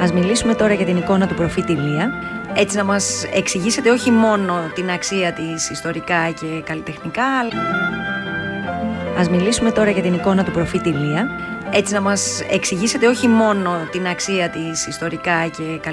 Ας μιλήσουμε τώρα για την εικόνα του προφήτη Ηλία, έτσι να μας εξηγήσετε όχι μόνο την αξία της ιστορικά και καλλιτεχνικά, αλλά... Ας μιλήσουμε τώρα για την εικόνα του προφήτη Ηλία, έτσι να μας εξηγήσετε όχι μόνο την αξία της ιστορικά και καλλιτεχνικά,